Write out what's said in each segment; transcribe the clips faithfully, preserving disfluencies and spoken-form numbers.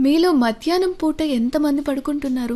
మీలో మధ్యాహ్నం పూట ఎంతమంది పడుకుంటున్నారు?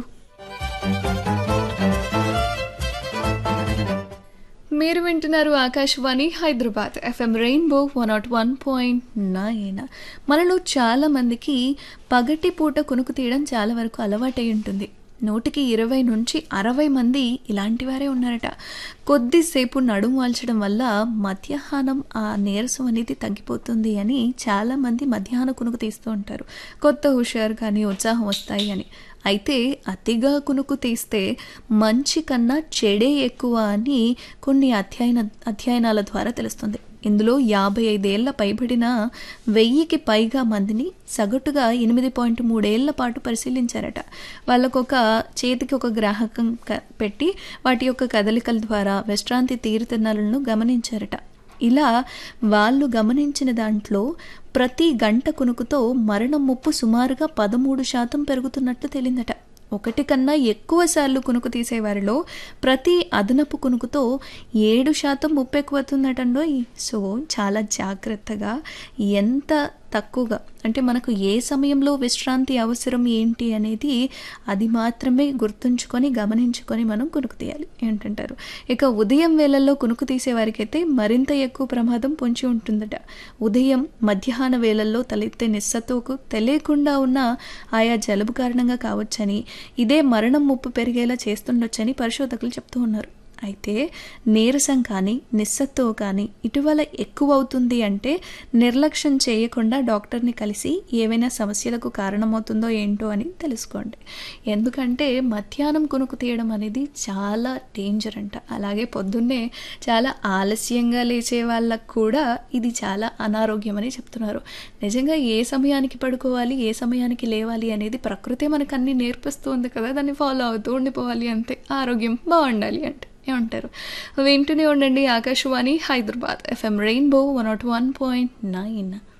మీరు వింటున్నారు Akashvani Hyderabad FM rainbow one not one point nine. మనలో చాలా మందికి పగటి పూట కునుకు తీయడం చాలా వరకు అలవాటై ఉంటుంది. నూటికి ఇరవై నుంచి అరవై మంది ఇలాంటి వారే ఉన్నారట. కొద్దిసేపు నడుము వాల్చడం వల్ల మధ్యాహ్నం ఆ నీరసం అనేది తగ్గిపోతుంది అని చాలామంది మధ్యాహ్నం కునుకు తీస్తూ ఉంటారు. కొత్త హుషారు కానీ ఉత్సాహం వస్తాయి అని. అయితే అతిగా కునుకు తీస్తే మంచి కన్నా చెడే ఎక్కువ అని కొన్ని అధ్యయన అధ్యయనాల ద్వారా తెలుస్తుంది. ఇందులో యాభై ఐదేళ్ల పైబడిన వెయ్యికి పైగా మందిని సగటుగా ఎనిమిది పాయింట్ మూడేళ్ల పాటు పరిశీలించారట. వాళ్ళకొక చేతికి ఒక గ్రాహకం పెట్టి వాటి యొక్క కదలికల ద్వారా విశ్రాంతి తీరుతెన్నులను గమనించారట. ఇలా వాళ్ళు గమనించిన దాంట్లో ప్రతి గంట కునుకుతో మరణం ముప్పు సుమారుగా పదమూడు శాతం పెరుగుతున్నట్టు తేలిందట. ఒకటి కన్నా ఎక్కువ సార్లు కునుకు తీసేవారిలో ప్రతి అదనపు కునుకుతో ఏడు శాతం ముప్పు ఎక్కువవుతుందటండోయ్. సో చాలా జాగ్రత్తగా, ఎంత తక్కువగా అంటే మనకు ఏ సమయంలో విశ్రాంతి అవసరం ఏంటి అనేది అది మాత్రమే గుర్తుంచుకొని గమనించుకొని మనం కునుకు తీయాలి ఏంటంటారు. ఇక ఉదయం వేళల్లో కునుకు తీసేవారికైతే మరింత ఎక్కువ ప్రమాదం పొంచి ఉంటుందట. ఉదయం మధ్యాహ్న వేళల్లో తలెత్తే నిస్సత్తుకు తెలియకుండా ఉన్న ఆయా జలుబు కారణంగా కావచ్చని, ఇదే మరణం ముప్పు పెరిగేలా చేస్తుండొచ్చని పరిశోధకులు చెప్తూ ఉన్నారు. అయితే నీరసం కానీ నిస్సత్తువ కానీ ఇటీవల ఎక్కువ అవుతుంది అంటే నిర్లక్ష్యం చేయకుండా డాక్టర్ని కలిసి ఏవైనా సమస్యలకు కారణమవుతుందో ఏంటో అని తెలుసుకోండి. ఎందుకంటే మధ్యాహ్నం కునుకు తీయడం అనేది చాలా డేంజర్ అంట. అలాగే పొద్దున్నే చాలా ఆలస్యంగా లేచే వాళ్ళకు కూడా ఇది చాలా అనారోగ్యం అని చెప్తున్నారు. నిజంగా ఏ సమయానికి పడుకోవాలి, ఏ సమయానికి లేవాలి అనేది ప్రకృతి మనకు అన్ని నేర్పిస్తుంది కదా, దాన్ని ఫాలో అవుతూ ఉండిపోవాలి అంతే. ఆరోగ్యం బాగుండాలి అంటే ఏమంటారు? వింటూనే ఉండండి Akashvani Hyderabad FM rainbow one not one point nine.